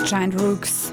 Giant Rooks.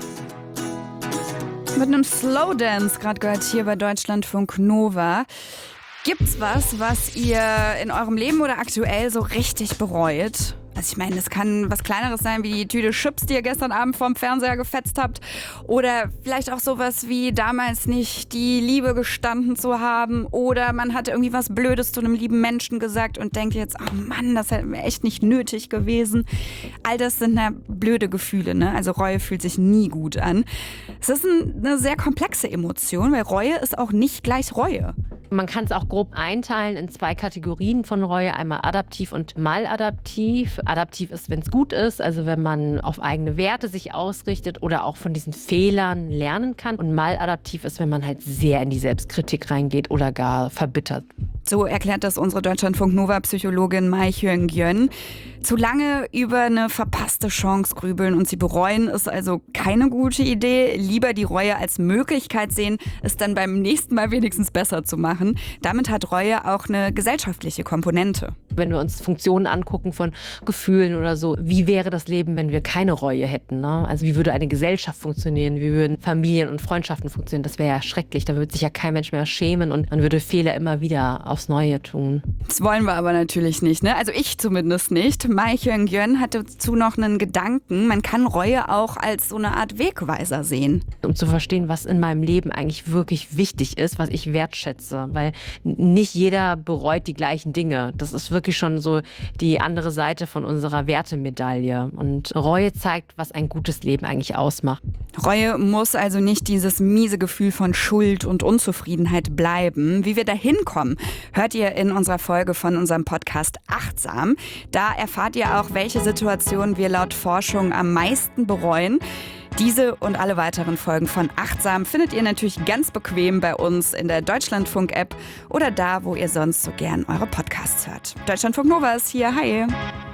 Mit einem Slowdance, gerade gehört hier bei Deutschlandfunk Nova. Gibt's was ihr in eurem Leben oder aktuell so richtig bereut? Also ich meine, das kann was Kleineres sein, wie die Tüte Chips, die ihr gestern Abend vorm Fernseher gefetzt habt. Oder vielleicht auch sowas wie damals nicht die Liebe gestanden zu haben. Oder man hatte irgendwie was Blödes zu einem lieben Menschen gesagt und denkt jetzt, oh Mann, das hätte mir echt nicht nötig gewesen. All das sind blöde Gefühle, ne? Also Reue fühlt sich nie gut an. Es ist eine sehr komplexe Emotion, weil Reue ist auch nicht gleich Reue. Man kann es auch grob einteilen in 2 Kategorien von Reue, einmal adaptiv und maladaptiv. Adaptiv ist, wenn es gut ist, also wenn man auf eigene Werte sich ausrichtet oder auch von diesen Fehlern lernen kann. Und maladaptiv ist, wenn man halt sehr in die Selbstkritik reingeht oder gar verbittert. So erklärt das unsere Deutschlandfunk-Nova-Psychologin Mai Hyun-Gyön. Zu lange über eine verpasste Chance grübeln und sie bereuen, ist also keine gute Idee. Lieber die Reue als Möglichkeit sehen, es dann beim nächsten Mal wenigstens besser zu machen. Damit hat Reue auch eine gesellschaftliche Komponente. Wenn wir uns Funktionen angucken von Gefühlen oder so, wie wäre das Leben, wenn wir keine Reue hätten? Ne? Also wie würde eine Gesellschaft funktionieren? Wie würden Familien und Freundschaften funktionieren? Das wäre ja schrecklich. Da würde sich ja kein Mensch mehr schämen und man würde Fehler immer wieder aufs Neue tun. Das wollen wir aber natürlich nicht, ne? Also ich zumindest nicht. Mai Hyun-Gyön hat dazu noch einen Gedanken. Man kann Reue auch als so eine Art Wegweiser sehen. Um zu verstehen, was in meinem Leben eigentlich wirklich wichtig ist, was ich wertschätze. Weil nicht jeder bereut die gleichen Dinge. Das ist wirklich schon so die andere Seite von unserer Wertemedaille. Und Reue zeigt, was ein gutes Leben eigentlich ausmacht. Reue muss also nicht dieses miese Gefühl von Schuld und Unzufriedenheit bleiben. Wie wir da hinkommen, hört ihr in unserer Folge von unserem Podcast Achtsam. Da erfahrt ihr auch, welche Situationen wir laut Forschung am meisten bereuen. Diese und alle weiteren Folgen von Achtsam findet ihr natürlich ganz bequem bei uns in der Deutschlandfunk-App oder da, wo ihr sonst so gern eure Podcasts hört. Deutschlandfunk Nova ist hier. Hi!